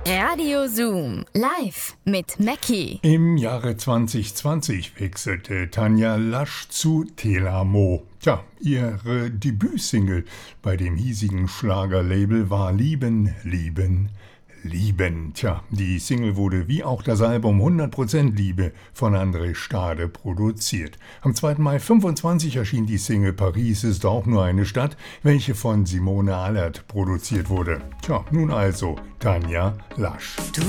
Radio Zoom, live mit Mackie. Im Jahre 2020 wechselte Tanja Lasch zu Telamo. Tja, ihre Debütsingle bei dem hiesigen Schlagerlabel war Lieben, Lieben, Lieben. Tja, die Single wurde wie auch das Album 100% Liebe von André Stade produziert. Am 2. Mai 25 erschien die Single Paris ist auch nur eine Stadt, welche von Simone Allert produziert wurde. Tja, nun also Tanja Lasch.